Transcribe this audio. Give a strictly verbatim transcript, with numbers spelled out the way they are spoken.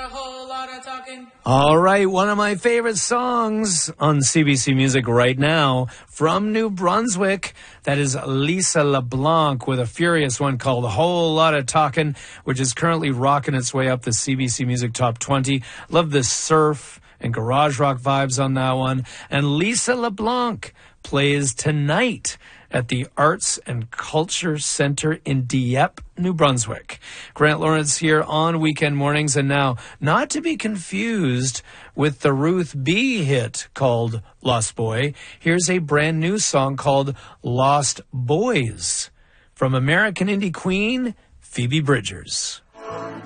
a whole lot of talking. All right, one of my favorite songs on C B C Music right now from New Brunswick. That is Lisa LeBlanc with a furious one called A Whole Lot of Talking, which is currently rocking its way up the C B C Music Top twenty. Love the surf and garage rock vibes on that one. And Lisa LeBlanc plays tonight at the Arts and Culture Center in Dieppe, New Brunswick. Grant Lawrence here on Weekend Mornings. And now, not to be confused with the Ruth B. hit called Lost Boy, here's a brand new song called Lost Boys from American indie queen Phoebe Bridgers.